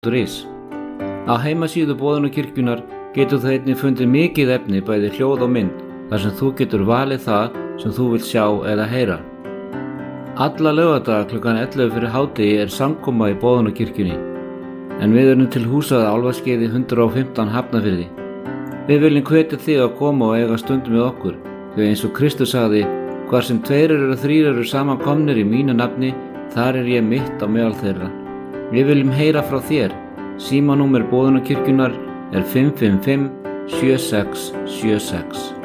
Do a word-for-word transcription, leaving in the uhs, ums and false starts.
punktur is. Á heimasíðu Boðunarkirkjunnar getur þú einnig fundið mikið efni bæði hljóð og mynd þar sem þú getur valið það sem þú vilt sjá eða heyra. Alla laugardaga klukkan ellefu fyrir hádegi er samkoma í Boðunarkirkjunni, en við erum til húsað Álfaskeiði hundrað og fimmtán Hafnarfirði. Við viljum hvetja þig að koma og eiga stund með okkur, því eins og Kristur sagði, hvar sem tveir eru þrír eru samankomnir í mínu nafni, þar er ég mitt á meðal þeirra. Við viljum heyra frá þér. Símanúmer Boðunarkirkjunnar er fimm fimm fimm sjö sex sjö sex.